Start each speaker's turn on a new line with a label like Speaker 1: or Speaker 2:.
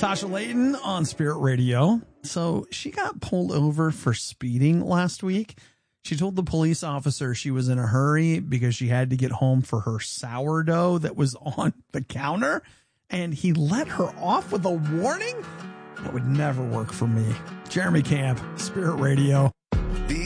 Speaker 1: Tasha Layton on Spirit Radio. So she got pulled over for speeding last week. She told the police officer she was in a hurry because she had to get home for her sourdough that was on the counter. And he let her off with a warning? That would never work for me. Jeremy Camp, Spirit Radio.